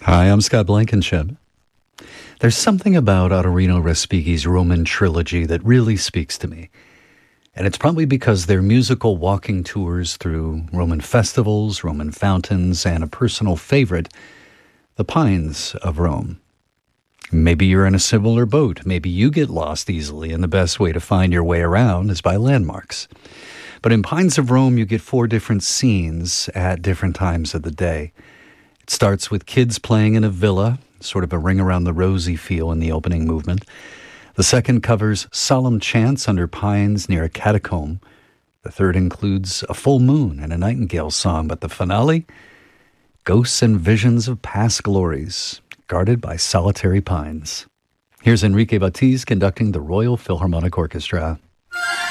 Hi, I'm Scott Blankenship. There's something about Ottorino Respighi's Roman trilogy that really speaks to me. And it's probably because they're musical walking tours through Roman festivals, Roman fountains, and a personal favorite, the Pines of Rome. Maybe you're in a similar boat. Maybe you get lost easily, and the best way to find your way around is by landmarks. But in Pines of Rome, you get 4 different scenes at different times of the day. It starts with kids playing in a villa, sort of a ring around the rosy feel in the opening movement. The second covers solemn chants under pines near a catacomb. The third includes a full moon and a nightingale song, but the finale, ghosts and visions of past glories, guarded by solitary pines. Here's Enrique Batiz conducting the Royal Philharmonic Orchestra.